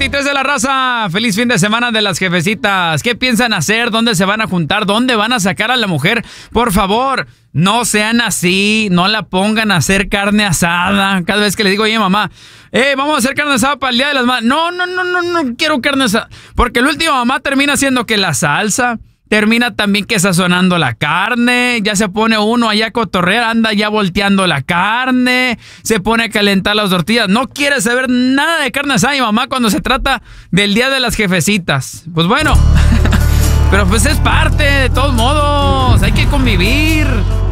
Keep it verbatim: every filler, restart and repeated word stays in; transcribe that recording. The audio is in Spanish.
veintitrés de la raza. Feliz fin de semana de las jefecitas. ¿Qué piensan hacer? ¿Dónde se van a juntar? ¿Dónde van a sacar a la mujer? Por favor, no sean así. No la pongan a hacer carne asada. Cada vez que le digo, oye, mamá, eh, vamos a hacer carne asada para el Día de las Madres. No, no, no, no, no quiero carne asada. Porque el último mamá termina haciendo que la salsa... Termina también que sazonando la carne, ya se pone uno allá a cotorrear, anda ya volteando la carne, se pone a calentar las tortillas. No quiere saber nada de carne asada mi mamá cuando se trata del Día de las Jefecitas. Pues bueno, pero pues es parte, de todos modos, hay que convivir.